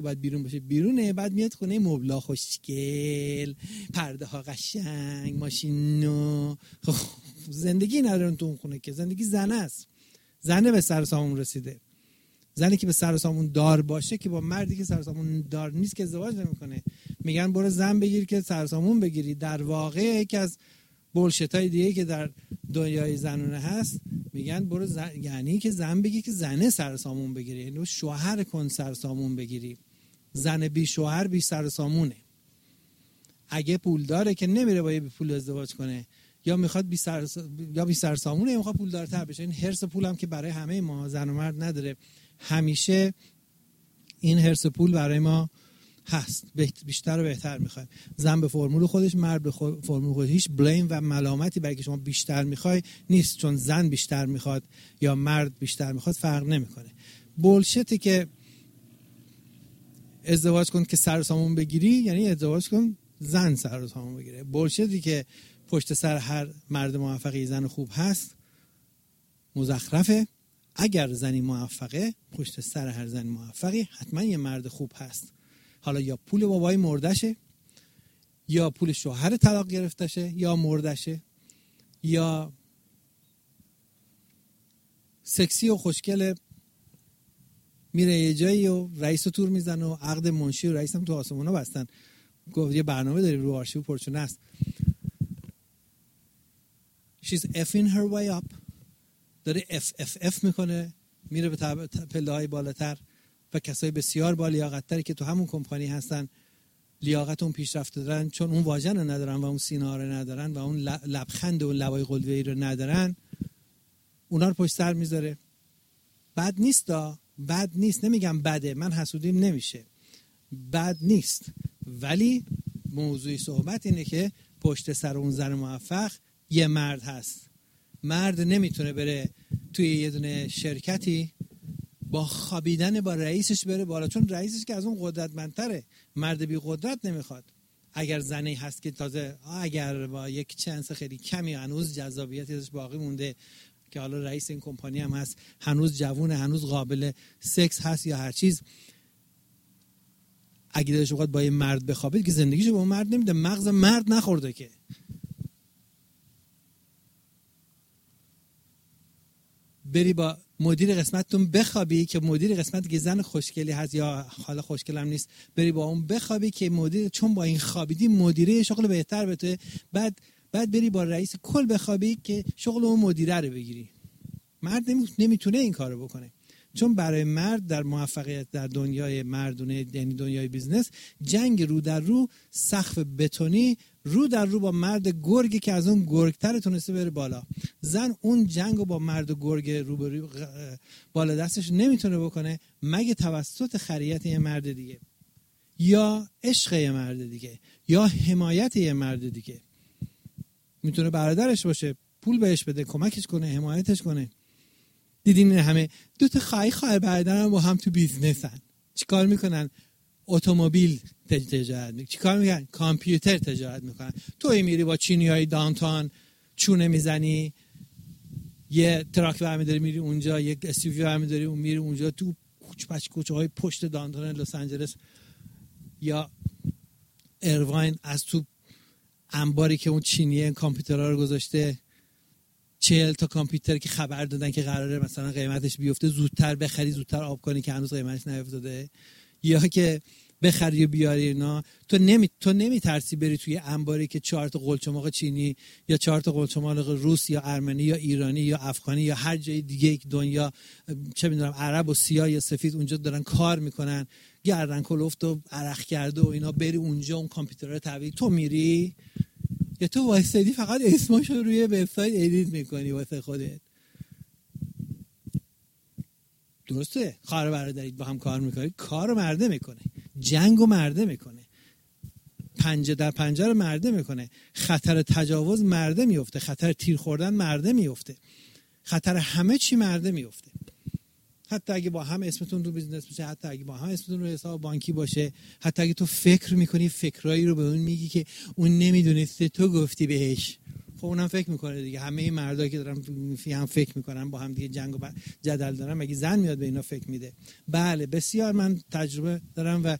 باید بیرون باشه بیرونه، بعد میاد خونه مبلا خوشگل، پرده ها قشنگ، ماشین نو. زندگی ندارن تو اون خونه که زندگی زنه است. زنه به سر و سامون رسیده. زنی که به سر و سامون دار باشه که با مردی که سر و سامون دار نیست که ازدواج نمیکنه. میگن برو زن بگیر که سر و سامون بگیری. در واقع یکی از بولشتای دیگه که در دنیای زنونه هست میگن برو یعنی که زن بگی که زنه سر و سامون بگیری، یعنی شوهر کن سر و سامون بگیری. زن بی شوهر بی سر و سامونه. اگه پول داره که نمیره با یه بی پول ازدواج کنه، یا میخواد بی سر سامونه، یا میخواد پولدارتر بشه. این حرص پولم که برای همه ما زن و مرد نداره. همیشه این حرص پول برای ما هست، بیشتر و بهتر میخوایم. زن به فرمول خودش، مرد به فرمول خودش. هیچ بلیم و ملامتی برای که شما بیشتر میخوای نیست، چون زن بیشتر میخواد یا مرد بیشتر میخواد فرق نمیکنه. بولشتی که ازدواج کن که سر و سامون بگیری یعنی ازدواج کن زن سر و سامون بگیره. بولشتی که پشت سر هر مرد موفقی زن خوب هست مزخرفه. اگر زنی موفقه پشت سر هر زن موفقی حتما یه مرد خوب هست. حالا یا پول بابای مردشه، یا پول شوهر طلاق گرفتشه یا مردشه، یا سکسی و خوشگله میره یه جایی و رئیس رو تور میزنه و عقد منشی و رئیس هم تو آسمونا بستن. گفت یه برنامه داریم رو آرشیو پرچونه است. She's effing her way up. داره اف میکنه، میره به پله های بالاتر و کسای بسیار با لیاقت‌تری که تو همون کمپانی هستن، لیاقت اون پیشرفته دارن، چون اون واژن رو ندارن و اون سینه رو ندارن و اون لبخند و لبای قلوه‌ای رو ندارن، اونا رو پشت سر میذاره. بد نیست بد نیست، نمیگم بده، من حسودیم نمیشه، بد نیست. ولی موضوع صحبت اینه که پشت سر اون زن موفق یه مرد هست. مرد نمیتونه بره توی یه دونه شرکتی با خوابیدن با رئیسش بره بالا، چون رئیسش که از اون قدرتمندتره. مرد بی قدرت نمیخواد. اگر زنی هست که تازه اگر با یک چانس خیلی کمی هنوز جذابیتی ازش باقی مونده که حالا رئیس این کمپانی هم هست، هنوز جوونه، هنوز قابل سکس هست یا هر چیز، اگه دلش بخواد با یه مرد بخوابید که زندگیشو با اون مرد نمیده. مغز مرد نخورده که. بری با مدیر قسمتتون بخوابی که مدیر قسمت که زن خوشگلی هست یا حالا خوشگلم نیست، بری با اون بخوابی که مدیر، چون با این خوابیدی مدیره شغل بهتر بده، بعد بری با رئیس کل بخوابی که شغل اون مدیره رو بگیری. مرد نمیتونه این کارو بکنه، چون برای مرد در موفقیت در دنیای مردونه، یعنی دنیای بیزنس، جنگ رو در رو، سقف بتونی رو در رو با مرد گرگی که از اون گرگتر تونسته بره بالا. زن اون جنگو با مرد گرگ روبرو بالا دستش نمیتونه بکنه مگه توسط خریت یه مرد دیگه، یا عشق یه مرد دیگه، یا حمایت یه مرد دیگه. میتونه برادرش باشه، پول بهش بده، کمکش کنه، حمایتش کنه. دیدین همه دو تا خواهر برادرن با هم تو بیزنسن، چیکار میکنن؟ اتومبیل تجارت میکنن. چیکار میکنن؟ کامپیوتر تجارت میکنن. توی میری با چینیای دانتان چونه میزنی، یه تراک برمیداری میری اونجا، یک اس یو وی برمیداری اون میری اونجا تو کوچه‌های پشت دانتون لس آنجلس، یا ایرواین از تو انباری که اون چینیه کامپیوترها رو گذاشته 40 تا کامپیوتر که خبر دادن که قراره مثلا قیمتش بیفته زودتر بخری، زودتر آب کنی که هنوز قیمتش نیفتاده، یا که بخری و بیاری اینا. تو نمیترسی بری توی انباری که 4 تا قلچماق چینی یا 4 تا قلچماق روس یا ارمنی یا ایرانی یا افغانی یا هر جای دیگه دنیا، چه میدونم عرب و سیاه یا سفید اونجا دارن کار میکنن، گردن کلفت و عرق کرده و اینا، بری اونجا اون کامپیوترها تحویل تو میری، یا تو وایسادی فقط اسمشو روی وبسایت ادیت میکنی واسه خودت؟ درسته خواهر برادرید با هم کار میکنید، کارو مرده میکنه، جنگو مرده میکنه، پنجه در پنجه رو مرده میکنه، خطر تجاوز مرده میفته، خطر تیر خوردن مرده میفته، خطر همه چی مرده میفته. حتی اگه با هم اسمتون رو بیزنس باشه، حتی اگه با هم اسمتون رو حساب بانکی باشه، حتی اگه تو فکر میکنی فکرایی رو به اون میگی که اون نمیدونسته تو گفتی بهش. خب اونم فکر میکنه دیگه. همه این مردایی که دارن هم فکر میکنن، با هم دیگه جنگ و جدل دارن، مگه زن میاد به اینا فکر میده؟ بله بسیار من تجربه دارم و